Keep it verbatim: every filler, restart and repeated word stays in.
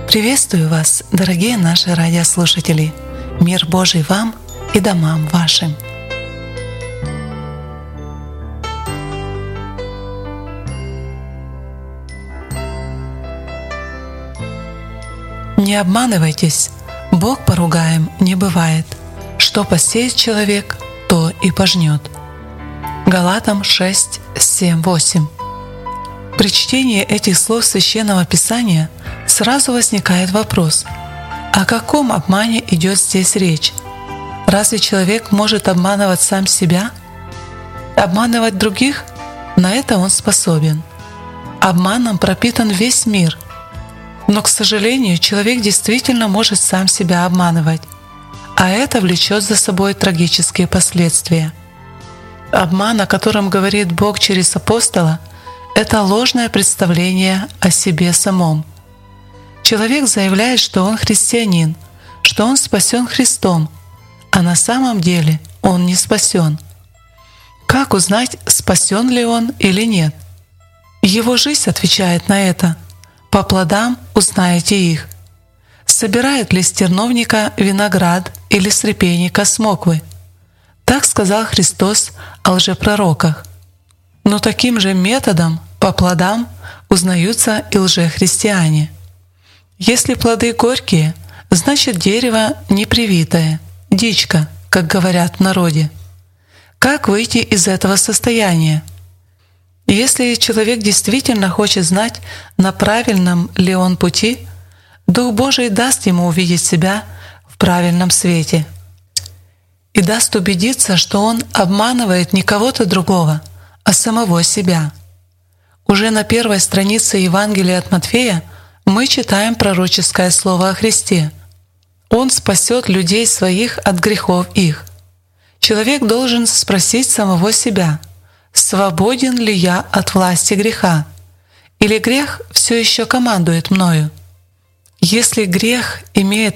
Приветствую вас, дорогие наши радиослушатели! Мир Божий вам и домам вашим! Не обманывайтесь, Бог поругаем не бывает. Что посеет человек, то и пожнет. Галатам шесть, семь, восемь. При чтении этих слов Священного Писания сразу возникает вопрос: о каком обмане идет здесь речь? Разве человек может обманывать сам себя? Обманывать других? На это он способен. Обманом пропитан весь мир. Но, к сожалению, человек действительно может сам себя обманывать, а это влечет за собой трагические последствия. Обман, о котором говорит Бог через апостола, это ложное представление о себе самом. Человек заявляет, что он христианин, что он спасен Христом, а на самом деле он не спасен. Как узнать, спасен ли он или нет? Его жизнь отвечает на это. По плодам узнаете их. Собирает ли с терновника виноград или с репейника смоквы? Так сказал Христос о лжепророках. Но таким же методом, по плодам, узнаются и лжехристиане. Если плоды горькие, значит дерево непривитое, дичка, как говорят в народе. Как выйти из этого состояния? Если человек действительно хочет знать, на правильном ли он пути, Дух Божий даст ему увидеть себя в правильном свете и даст убедиться, что он обманывает не кого-то другого, а самого себя. Уже на первой странице Евангелия от Матфея мы читаем пророческое слово о Христе. Он спасет людей своих от грехов их. Человек должен спросить самого себя: свободен ли я от власти греха? Или грех все еще командует мною? Если грех имеет